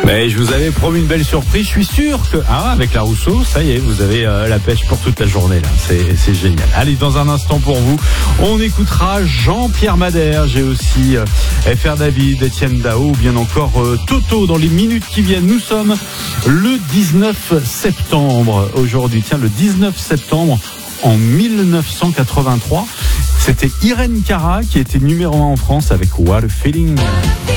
Mais je vous avais promis une belle surprise. Je suis sûr que, avec la Rousseau, ça y est, vous avez la pêche pour toute la journée là. C'est génial. Allez, dans un instant pour vous, on écoutera Jean-Pierre Madère. J'ai aussi FR David, Étienne Dao, ou bien encore Toto dans les minutes qui viennent. Nous sommes le 19 septembre aujourd'hui. Tiens, le 19 septembre en 1983, c'était Irène Cara qui était numéro 1 en France avec What a Feeling.